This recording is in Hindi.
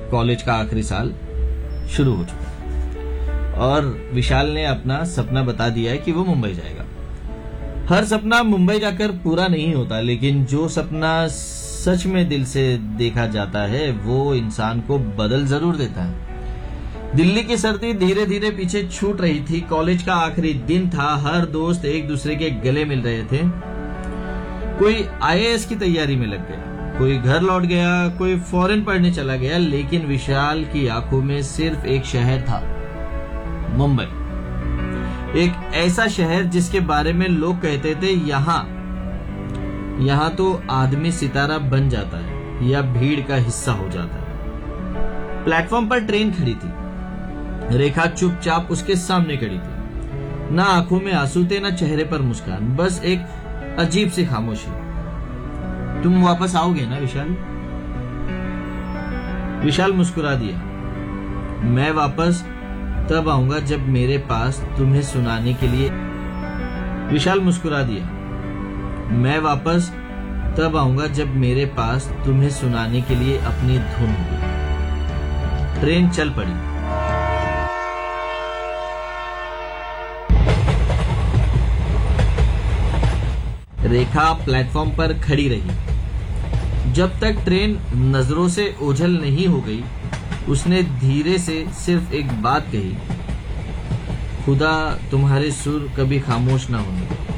कॉलेज का आखिरी साल शुरू हो चुका और विशाल ने अपना सपना बता दिया है कि वो मुंबई जाएगा। हर सपना मुंबई जाकर पूरा नहीं होता, लेकिन जो सपना सच में दिल से देखा जाता है वो इंसान को बदल जरूर देता है। दिल्ली की सर्दी धीरे धीरे पीछे छूट रही थी। कॉलेज का आखिरी दिन था। हर दोस्त एक दूसरे के गले मिल रहे थे। कोई आईएएस की तैयारी में लग गया, कोई घर लौट गया, कोई फॉरेन पढ़ने चला गया, लेकिन विशाल की आंखों में सिर्फ एक शहर था, मुंबई। एक ऐसा शहर जिसके बारे में लोग कहते थे यहाँ तो आदमी सितारा बन जाता है या भीड़ का हिस्सा हो जाता है। प्लेटफॉर्म पर ट्रेन खड़ी थी। रेखा चुपचाप उसके सामने खड़ी थी। ना आंखों में आंसू थे, ना चेहरे पर मुस्कान, बस एक अजीब सी खामोशी। तुम वापस आओगे ना विशाल? विशाल मुस्कुरा दिया। मैं वापस तब आऊंगा जब मेरे पास तुम्हें सुनाने के लिए। विशाल मुस्कुरा दिया। मैं वापस तब आऊंगा जब मेरे पास तुम्हें सुनाने के लिए अपनी धुन होगी। ट्रेन चल पड़ी। रेखा प्लेटफॉर्म पर खड़ी रही। जब तक ट्रेन नजरों से ओझल नहीं हो गई, उसने धीरे से सिर्फ एक बात कही, खुदा तुम्हारे सुर कभी खामोश ना होने।